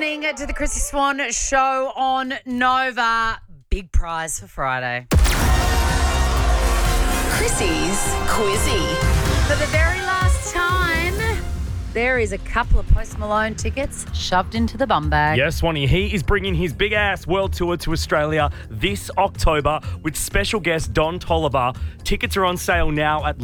listening to the Chrissy Swan Show on Nova. Big prize for Friday. Chrissy's Quizzy. For the very last time, there is a couple of Post Malone tickets shoved into the bum bag. Yes, Swanee, he is bringing his big-ass world tour to Australia this October with special guest Don Toliver. Tickets are on sale now at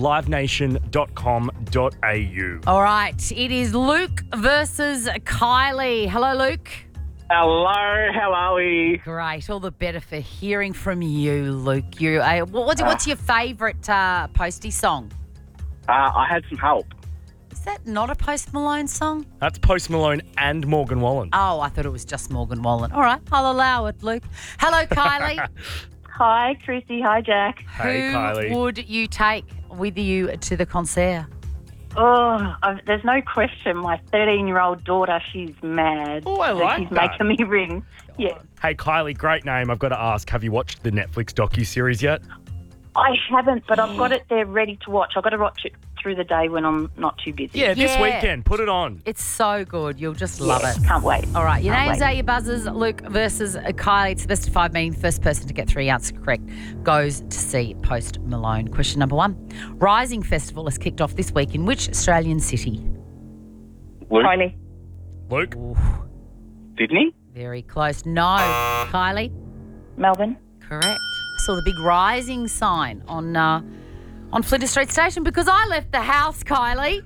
livenation.com.au. All right, it is Luke versus Kylie. Hello, Luke. Hello, how are we? Great, all the better for hearing from you, Luke. What's your favourite Posty song? I had some help. Is that not a Post Malone song? That's Post Malone and Morgan Wallen. Oh, I thought it was just Morgan Wallen. All right, I'll allow it, Luke. Hello, Kylie. Hi, Chrissy. Hi, Jack. Hey, Kylie. Who would you take with you to the concert? There's no question. My 13-year-old daughter, she's mad. Oh, I like She's that. making me ring. Yeah. Hey, Kylie, great name. I've got to ask, have you watched the Netflix docuseries yet? I haven't, but I've got it there ready to watch. I've got to watch it through the day when I'm not too busy. Yeah, this Yeah. weekend. Put it on. It's so good. You'll just love it. Can't wait. All right, your Can't names wait. are your buzzers. Luke versus Kylie. It's the best of five, meaning the first person to get three answers correct goes to see Post Malone. Question number one. Rising Festival has kicked off this week in which Australian city? Luke, Kylie. Luke? Ooh, Sydney? very close. No. Kylie? Melbourne. Correct. I saw the big rising sign on Flinders Street Station because I left the house, Kylie.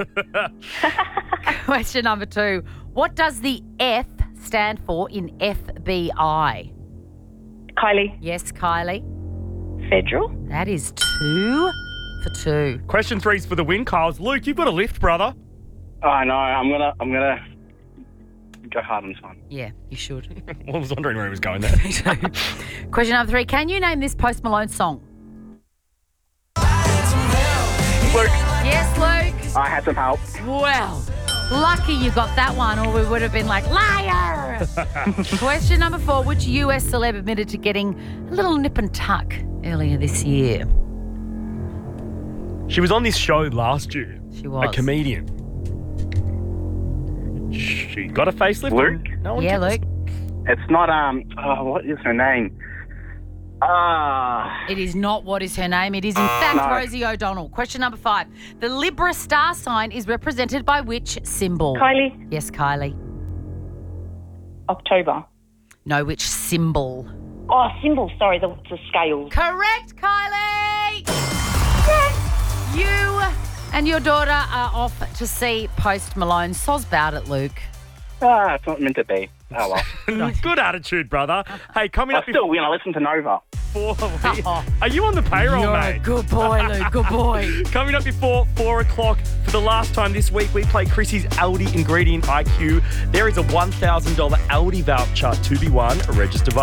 Question number two. What does the F stand for in FBI? Kylie. Yes, Kylie. Federal. That is 2 for 2. Question three's for the win, Kyles. Luke, you've got a lift, brother. Oh, no, I'm gonna go hard on this one. Yeah, you should. I was wondering where he was going there. Me too. Question number three. Can you name this Post Malone song? Luke, Yes, Luke. I had some help. Well, lucky you got that one or we would have been like, liar! Question number four. Which US celeb admitted to getting a little nip and tuck earlier this year? She was on this show last year. She was. A comedian. She got a facelift. Luke? No one Yeah, took Luke. It's not, what is her name? It is not what is her name. It is, in fact, No. Rosie O'Donnell. Question number five. The Libra star sign is represented by which symbol? Kylie. Yes, Kylie. October. No, which symbol? Oh, symbol. Sorry, the scales. Correct, Kylie! Yes! You and your daughter are off to see Post Malone. Soz about it, Luke. It's not meant to be. Oh, well. Good attitude, brother. Hey, coming I up still win. I listen to Nova. before... Are you on the payroll, You're mate? a good boy, Luke. Good boy. Coming up before 4 o'clock, for the last time this week, we play Chrissy's Aldi Ingredient IQ. There is a $1,000 Aldi voucher to be won. Register